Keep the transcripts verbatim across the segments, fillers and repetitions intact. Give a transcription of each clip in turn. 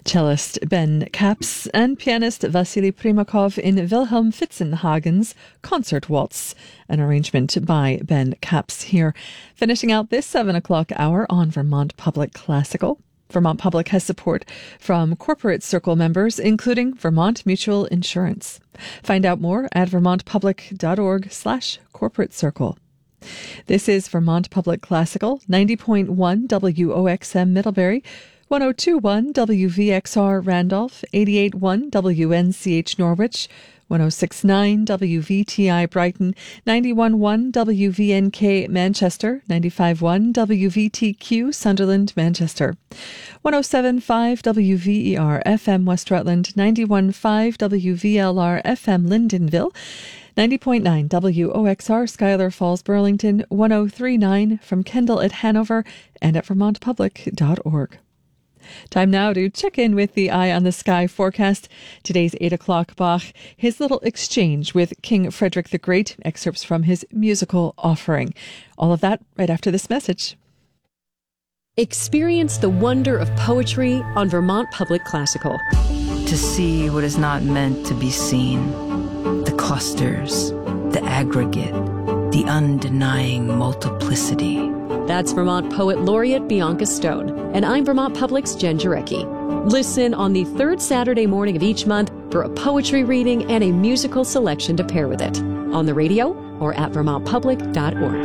Cellist Ben Kaps and pianist Vasily Primakov in Wilhelm Fitzenhagen's Concert Waltz, an arrangement by Ben Kaps here. Finishing out this seven o'clock hour on Vermont Public Classical. Vermont Public has support from Corporate Circle members, including Vermont Mutual Insurance. Find out more at vermontpublic.org slash corporate circle. This is Vermont Public Classical, ninety point one W O X M Middlebury, one oh two point one W V X R Randolph, eighty-eight point one W N C H Norwich, one oh six point nine W V T I Brighton, ninety-one point one W V N K Manchester, ninety-five point one W V T Q Sunderland Manchester, one oh seven point five W V E R F M West Rutland, ninety-one point five W V L R F M Lyndonville, ninety point nine W O X R Schuyler Falls Burlington, one oh three point nine from Kendall at Hanover, and at vermont public dot org. Time now to check in with the Eye on the Sky forecast. Today's eight o'clock Bach, his little exchange with King Frederick the Great, excerpts from his musical offering. All of that right after this message. Experience the wonder of poetry on Vermont Public Classical. To see what is not meant to be seen. The clusters, the aggregate, the undenying multiplicity. That's Vermont Poet Laureate Bianca Stone, and I'm Vermont Public's Jen Jarecki. Listen on the third Saturday morning of each month for a poetry reading and a musical selection to pair with it, on the radio or at vermont public dot org.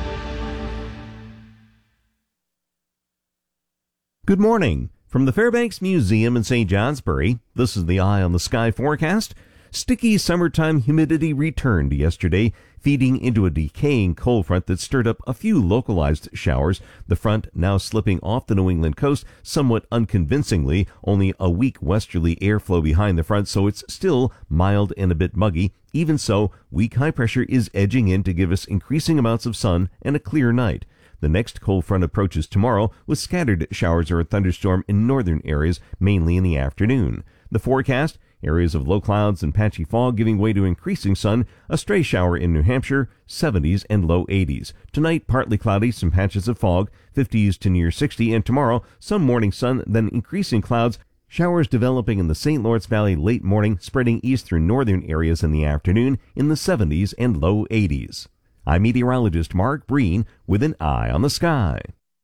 Good morning. From the Fairbanks Museum in Saint Johnsbury, this is the Eye on the Sky forecast. Sticky summertime humidity returned yesterday, feeding into a decaying cold front that stirred up a few localized showers. The front now slipping off the New England coast somewhat unconvincingly, only a weak westerly airflow behind the front, so it's still mild and a bit muggy. Even so, weak high pressure is edging in to give us increasing amounts of sun and a clear night. The next cold front approaches tomorrow with scattered showers or a thunderstorm in northern areas, mainly in the afternoon. The forecast: areas of low clouds and patchy fog giving way to increasing sun, a stray shower in New Hampshire, seventies and low eighties. Tonight, partly cloudy, some patches of fog, fifties to near sixty, and tomorrow, some morning sun, then increasing clouds, showers developing in the Saint Lawrence Valley late morning, spreading east through northern areas in the afternoon in the seventies and low eighties. I'm meteorologist Mark Breen with an Eye on the Sky.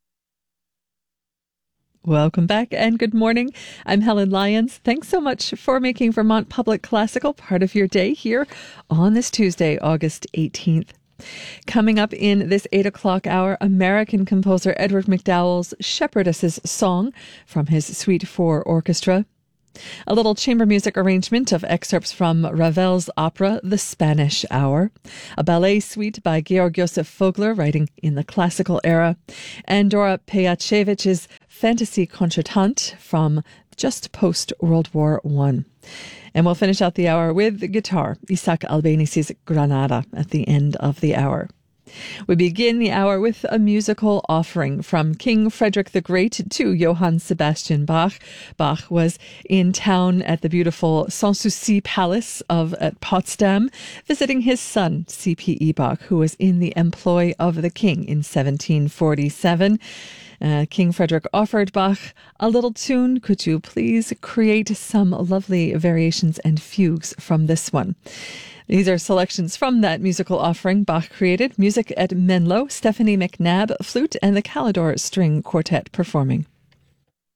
Welcome back and good morning. I'm Helen Lyons. Thanks so much for making Vermont Public Classical part of your day here on this Tuesday, August eighteenth. Coming up in this eight o'clock hour, American composer Edward McDowell's Shepherdess's Song from his Suite for Orchestra. A little chamber music arrangement of excerpts from Ravel's opera The Spanish Hour, a ballet suite by Georg Josef Vogler, writing in the classical era, and Dora Pejacevich's Fantasy Concertante from just post-World War One. And we'll finish out the hour with the guitar, Isaac Albéniz's Granada at the end of the hour. We begin the hour with a musical offering from King Frederick the Great to Johann Sebastian Bach. Bach was in town at the beautiful Sanssouci Palace of at Potsdam, visiting his son, C P E Bach, who was in the employ of the king in seventeen forty-seven. Uh, King Frederick offered Bach a little tune. Could you please create some lovely variations and fugues from this one? These are selections from that musical offering Bach created. Music at Menlo, Stephanie McNabb, flute, and the Calidor String Quartet performing.